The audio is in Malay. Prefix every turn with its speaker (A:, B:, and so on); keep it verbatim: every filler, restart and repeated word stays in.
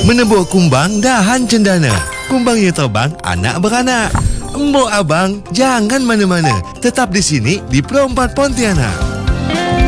A: Menebuk kumbang dahan cendana. Kumbang yang terbang anak beranak. Embok abang, jangan mana-mana. Tetap di sini di Pro empat Pontianak.